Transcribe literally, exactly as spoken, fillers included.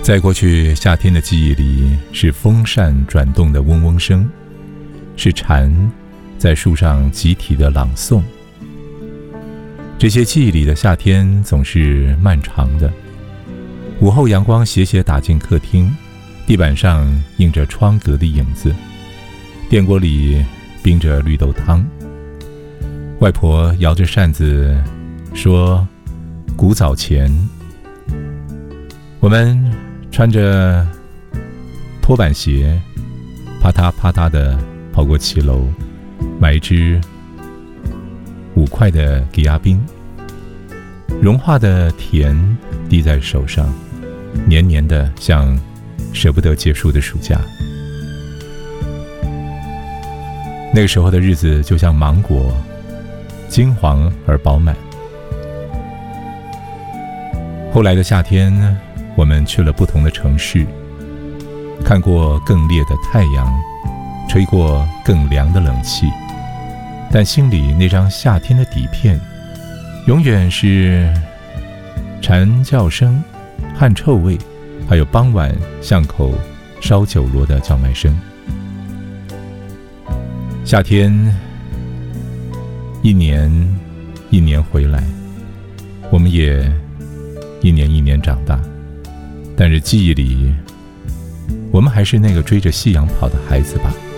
在过去，夏天的记忆里是风扇转动的嗡嗡声，是蝉在树上集体的朗诵。这些记忆里的夏天总是漫长的，午后阳光斜斜打进客厅，地板上映着窗格的影子，电锅里冰着绿豆汤。外婆摇着扇子说：古早前，我们穿着拖板鞋，啪嗒啪嗒地跑过骑楼，买一支五块的给亚冰，融化的甜滴在手上，黏黏的像舍不得结束的暑假。那个时候的日子就像芒果，金黄而饱满。后来的夏天，我们去了不同的城市，看过更烈的太阳，吹过更凉的冷气，但心里那张夏天的底片永远是蝉叫声、汗臭味，还有傍晚巷口烧酒螺的叫卖声。夏天一年一年回来，我们也一年一年长大，但是记忆里，我们还是那个追着夕阳跑的孩子吧。